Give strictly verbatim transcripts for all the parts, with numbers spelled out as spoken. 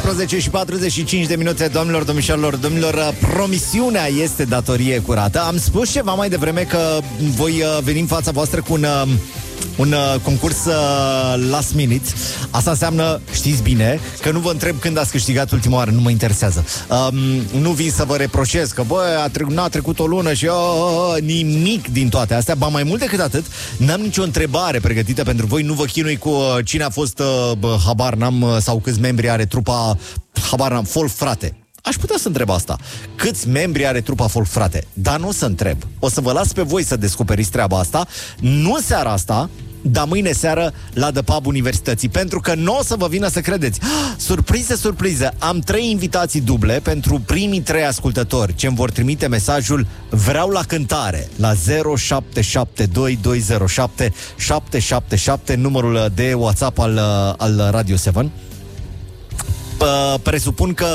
nouăsprezece și patruzeci și cinci de minute, doamnelor, domnișoarelor, domnilor, promisiunea este datorie curată. Am spus ceva mai devreme că voi veni în fața voastră cu un, un concurs last minute. Asta înseamnă, știți bine, că nu vă întreb când ați câștigat ultima oară, nu mă interesează. Um, nu vin să vă reproșez că, bă, a trecut, n-a trecut o lună și oh, nimic din toate astea. Ba mai mult decât atât, n-am nicio întrebare pregătită pentru voi, nu vă chinui cu uh, cine a fost, uh, bă, habar n-am, uh, sau câți membri are trupa, habar n-am, Folk Frate. Aș putea să întreb asta. Câți membri are trupa Folk Frate? Dar nu o să întreb. O să vă las pe voi să descoperiți treaba asta. Nu seara asta, dar mâine seară la The Pub Universității. Pentru că nu o să vă vină să credeți. Ah, surpriză, surpriză. Am trei invitații duble pentru primii trei ascultători ce îmi vor trimite mesajul vreau la cântare la zero șapte șapte doi doi zero șapte șapte șapte șapte, numărul de WhatsApp al, al Radio șapte. Presupun că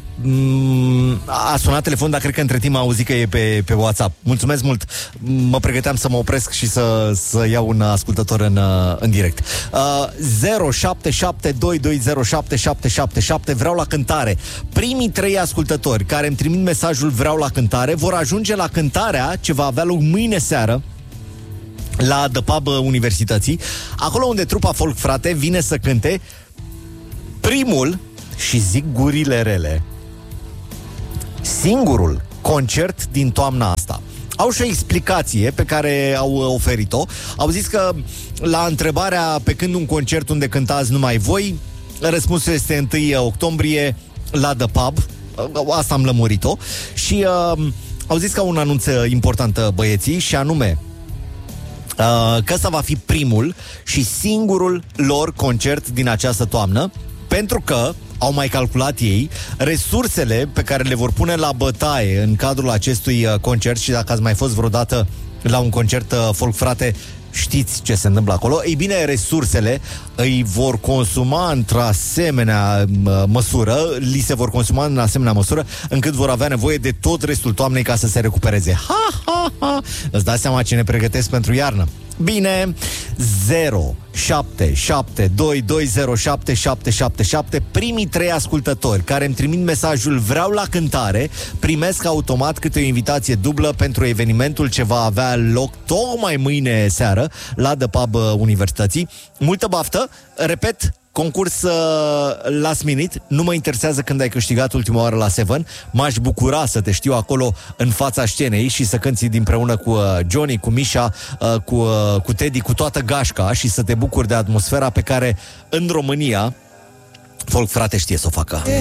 a sunat telefon, dar cred că între timp a auzit că e pe, pe WhatsApp. Mulțumesc mult. Mă pregăteam să mă opresc și să, să iau un ascultător în, în direct. uh, zero șapte șapte doi doi zero șapte șapte șapte șapte. Vreau la cântare. Primii trei ascultători care îmi trimit mesajul vreau la cântare vor ajunge la cântarea ce va avea loc mâine seară la The Pub Universității, acolo unde trupa Folk Frate vine să cânte primul, și zic gurile rele, singurul concert din toamna asta. Au și o explicație pe care au oferit-o. Au zis că la întrebarea pe când un concert unde cântați numai voi, răspunsul este întâi octombrie la The Pub. Asta am lămurit-o. Și uh, au zis că un anunț important băieții, și anume uh, că ăsta va fi primul și singurul lor concert din această toamnă, pentru că au mai calculat ei resursele pe care le vor pune la bătaie în cadrul acestui uh, concert. Și dacă ați mai fost vreodată la un concert uh, Folk Frate, știți ce se întâmplă acolo. Ei bine, resursele îi vor consuma într-asemenea uh, măsură, li se vor consuma în asemenea măsură, încât vor avea nevoie de tot restul toamnei ca să se recupereze. Ha, ha, ha! Îți dați seama ce ne pregătesc pentru iarnă? Bine, zero șapte șapte doi doi zero șapte șapte șapte șapte. Primii trei ascultători care îmi trimit mesajul vreau la cântare primesc automat câte o invitație dublă pentru evenimentul ce va avea loc tocmai mâine seară la The Pub Universității. Multă baftă! Repet, concurs uh, last minute. Nu mă interesează când ai câștigat ultima oară la Seven. M-aș bucura să te știu acolo în fața scenei și să cânti împreună cu uh, Johnny, cu Misha, uh, cu, uh, cu Teddy, cu toată gașca și să te bucuri de atmosfera pe care în România Folk Frate știe să o facă.